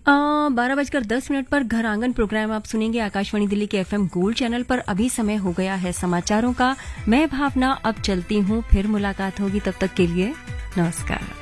12:10 पर घर आंगन प्रोग्राम आप सुनेंगे आकाशवाणी दिल्ली के FM गोल्ड चैनल पर। अभी समय हो गया है समाचारों का। मैं भावना अब चलती हूँ, फिर मुलाकात होगी, तब तक के लिए नमस्कार।